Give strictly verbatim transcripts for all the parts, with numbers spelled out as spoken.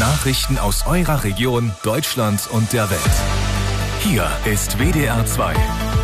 Nachrichten aus eurer Region, Deutschland und der Welt. Hier ist W D R zwei.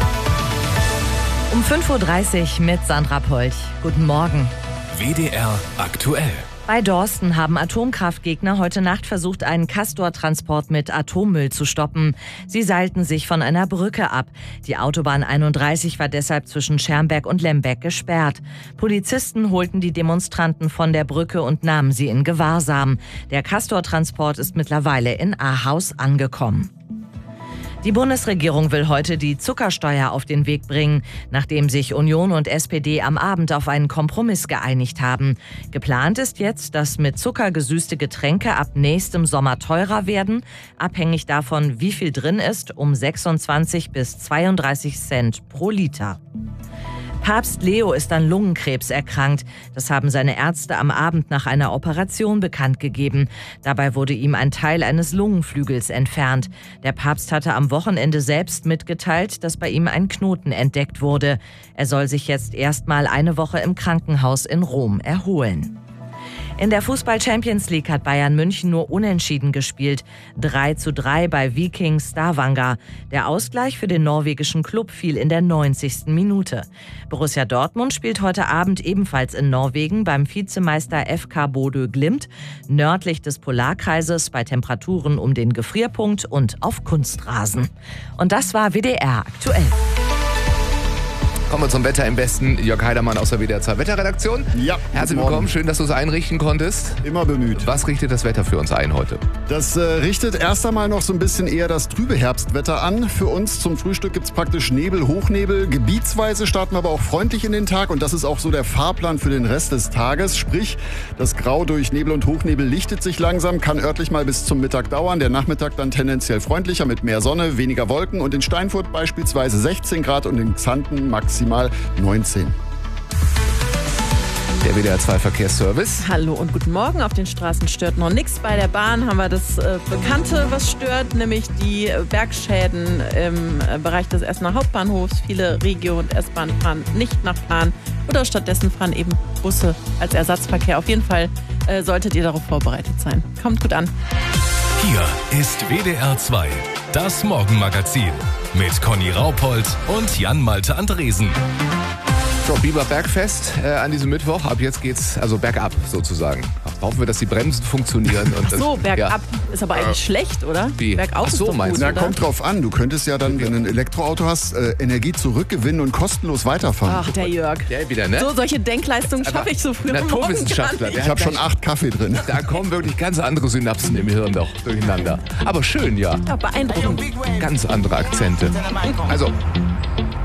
Um fünf Uhr dreißig mit Sandra Polch. Guten Morgen. W D R aktuell. Bei Dorsten haben Atomkraftgegner heute Nacht versucht, einen Castor-Transport mit Atommüll zu stoppen. Sie seilten sich von einer Brücke ab. Die Autobahn einunddreißig war deshalb zwischen Schermberg und Lembeck gesperrt. Polizisten holten die Demonstranten von der Brücke und nahmen sie in Gewahrsam. Der Castor-Transport ist mittlerweile in Ahaus angekommen. Die Bundesregierung will heute die Zuckersteuer auf den Weg bringen, nachdem sich Union und S P D am Abend auf einen Kompromiss geeinigt haben. Geplant ist jetzt, dass mit Zucker gesüßte Getränke ab nächstem Sommer teurer werden, abhängig davon, wie viel drin ist, um sechsundzwanzig bis zweiunddreißig Cent pro Liter. Papst Leo ist an Lungenkrebs erkrankt. Das haben seine Ärzte am Abend nach einer Operation bekannt gegeben. Dabei wurde ihm ein Teil eines Lungenflügels entfernt. Der Papst hatte am Wochenende selbst mitgeteilt, dass bei ihm ein Knoten entdeckt wurde. Er soll sich jetzt erstmal eine Woche im Krankenhaus in Rom erholen. In der Fußball-Champions League hat Bayern München nur unentschieden gespielt. drei zu drei bei Viking Stavanger. Der Ausgleich für den norwegischen Klub fiel in der neunzigsten Minute. Borussia Dortmund spielt heute Abend ebenfalls in Norwegen beim Vizemeister F K Bodø Glimt, nördlich des Polarkreises bei Temperaturen um den Gefrierpunkt und auf Kunstrasen. Und das war W D R aktuell. Kommen wir zum Wetter im Westen. Jörg Heidermann aus der W D R zwei Wetterredaktion. Ja. Herzlich willkommen, schön, dass du es einrichten konntest. Immer bemüht. Was richtet das Wetter für uns ein heute? Das äh, richtet erst einmal noch so ein bisschen eher das trübe Herbstwetter an. Für uns zum Frühstück gibt es praktisch Nebel, Hochnebel. Gebietsweise starten wir aber auch freundlich in den Tag. Und das ist auch so der Fahrplan für den Rest des Tages. Sprich, das Grau durch Nebel und Hochnebel lichtet sich langsam, kann örtlich mal bis zum Mittag dauern. Der Nachmittag dann tendenziell freundlicher mit mehr Sonne, weniger Wolken. Und in Steinfurt beispielsweise sechzehn Grad und in Xanten maximal neunzehn. Der W D R zwei Verkehrsservice. Hallo und guten Morgen. Auf den Straßen stört noch nichts. Bei der Bahn haben wir das äh, Bekannte, was stört, nämlich die Bergschäden im äh, Bereich des Essener Hauptbahnhofs. Viele Regio- und S-Bahnen fahren nicht nach Plan oder stattdessen fahren eben Busse als Ersatzverkehr. Auf jeden Fall äh, solltet ihr darauf vorbereitet sein. Kommt gut an. Hier ist W D R zwei, das Morgenmagazin mit Conny Raupold und Jan-Malte Andresen. So, Biber Bergfest äh, an diesem Mittwoch. Ab jetzt geht's also bergab sozusagen. Hoffen wir, dass die Bremsen funktionieren. Und Ach so, das, bergab ja. ist aber eigentlich äh, schlecht, oder? Wie? Bergauf Ach so, ist doch meinst gut, du? Na, oder? kommt drauf an. Du könntest ja dann, wenn du ein Elektroauto hast, äh, Energie zurückgewinnen und kostenlos weiterfahren. Ach, der Jörg. Ja, wieder, ne? So, solche Denkleistungen schaffe ich so früh am Morgen gar Naturwissenschaftler. nicht. Ich habe schon acht Kaffee drin. Da kommen wirklich ganz andere Synapsen im Hirn doch durcheinander. Aber schön, ja. Ja, beeindruckend. Ganz andere Akzente. Also,